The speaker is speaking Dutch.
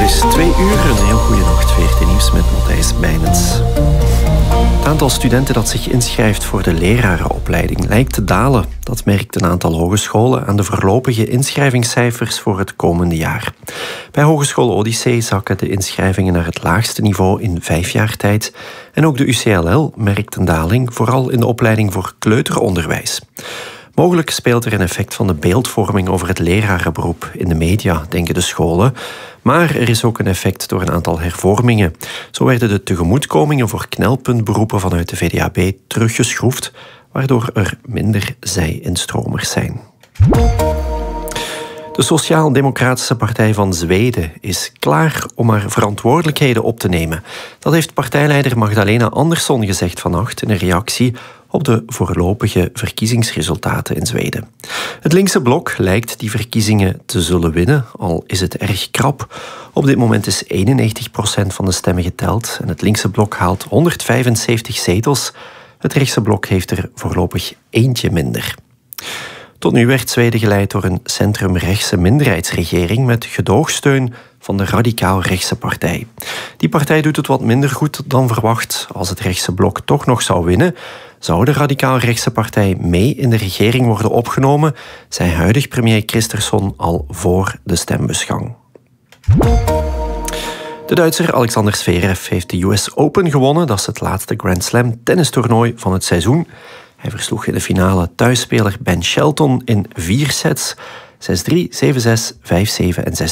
is 2 uur. Een heel goede nacht. VRT Nieuws met Matthijs Bijnens. Het aantal studenten dat zich inschrijft voor de lerarenopleiding lijkt te dalen. Dat merkt een aantal hogescholen aan de voorlopige inschrijvingscijfers voor het komende jaar. Bij Hogeschool Odyssee zakken de inschrijvingen naar het laagste niveau in 5 jaar tijd. En ook de UCLL merkt een daling, vooral in de opleiding voor kleuteronderwijs. Mogelijk speelt er een effect van de beeldvorming over het lerarenberoep in de media, denken de scholen. Maar er is ook een effect door een aantal hervormingen. Zo werden de tegemoetkomingen voor knelpuntberoepen vanuit de VDAB teruggeschroefd, waardoor er minder zij-instromers zijn. De Sociaal-Democratische Partij van Zweden is klaar om haar verantwoordelijkheden op te nemen. Dat heeft partijleider Magdalena Andersson gezegd vannacht in een reactie op de voorlopige verkiezingsresultaten in Zweden. Het linkse blok lijkt die verkiezingen te zullen winnen, al is het erg krap. Op dit moment is 91% van de stemmen geteld en het linkse blok haalt 175 zetels. Het rechtse blok heeft er voorlopig eentje minder. Tot nu werd Zweden geleid door een centrumrechtse minderheidsregering met gedoogsteun van de radicaal-rechtse partij. Die partij doet het wat minder goed dan verwacht. Als het rechtse blok toch nog zou winnen, zou de radicaal-rechtse partij mee in de regering worden opgenomen, zei huidig premier Kristersson al voor de stembusgang. De Duitser Alexander Zverev heeft de US Open gewonnen. Dat is het laatste Grand Slam tennistoernooi van het seizoen. Hij versloeg in de finale thuisspeler Ben Shelton in 4 sets. 6-3, 7-6, 5-7 en 6-3.